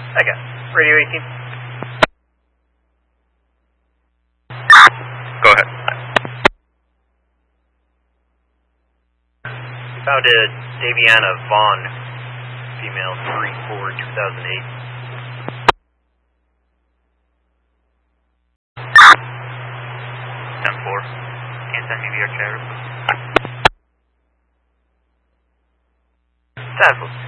Okay. Radio 18. Go ahead. We found a Daviana Vaughn, female 3/4/2008. 10-4. Can you send me your chair? 10-4.